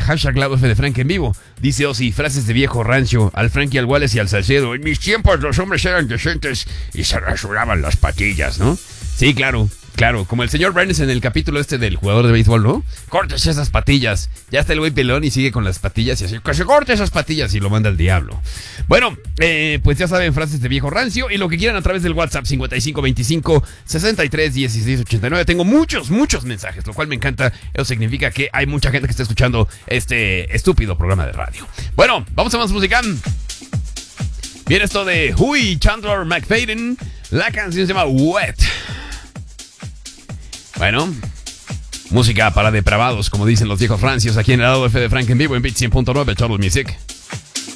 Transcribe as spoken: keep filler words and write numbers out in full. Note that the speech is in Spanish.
hashtag Lado F de Frank en vivo. Dice Ozzy, frases de viejo rancio, al Frankie, al Wallace y al Salcedo. En mis tiempos los hombres eran decentes y se rasuraban las patillas, ¿no? Sí, claro, claro. Como el señor Burns en el capítulo este del jugador de béisbol, ¿no? Cortes esas patillas. Ya está el güey pelón y sigue con las patillas y así. Que se corte esas patillas y lo manda al diablo. Bueno, eh, pues ya saben, frases de viejo rancio. Y lo que quieran a través del WhatsApp cincuenta y cinco veinticinco sesenta y tres dieciséis ochenta y nueve. Tengo muchos, muchos mensajes, lo cual me encanta. Eso significa que hay mucha gente que está escuchando este estúpido programa de radio. Bueno, vamos a más música. Viene esto de Huey Chandler McFadden. La canción se llama Wet. Bueno, música para depravados, como dicen los viejos rancios, aquí en el Lado F de Frank en vivo en Beat cien punto nueve, Charles Music.